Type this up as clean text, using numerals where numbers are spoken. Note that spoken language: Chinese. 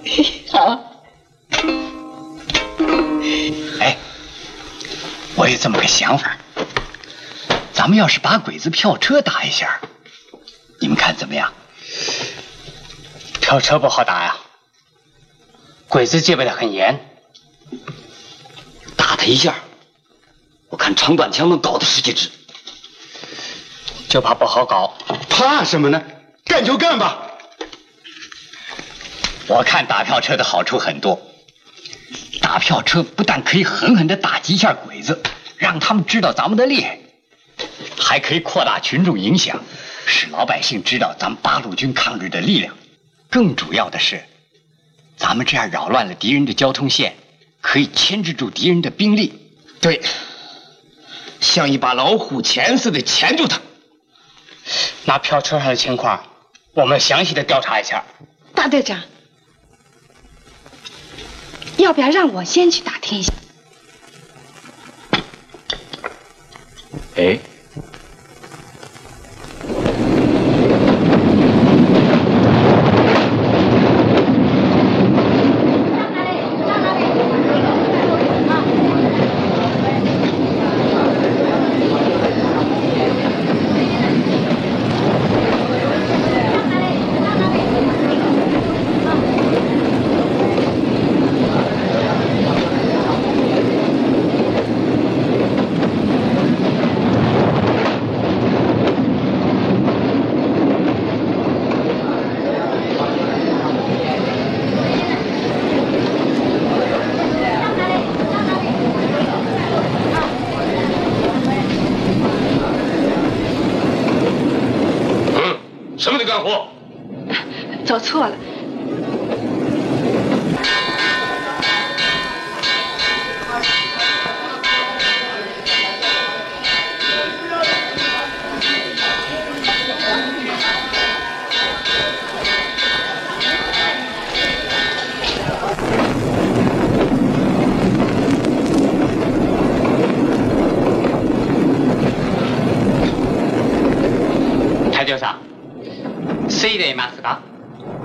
好。哎，我有这么个想法，咱们要是把鬼子票车打一下，你们看怎么样？ 票车不好打呀，鬼子戒备的很严。 打他一下，我看长短枪能搞得10几支， 就怕不好搞。 怕什么呢？干就干吧。 我看打票车的好处很多。打票车不但可以狠狠地打击一下鬼子，让他们知道咱们的厉害，还可以扩大群众影响，使老百姓知道咱们八路军抗日的力量。更主要的是，咱们这样扰乱了敌人的交通线，可以牵制住敌人的兵力。 对，像一把老虎钳似的钳住他。 那票车上的情况，我们详细的调查一下。 大队长，要不要让我先去打听一下？ 哎， 什么的干活？ 走错了。 台長さん、ついでいますか？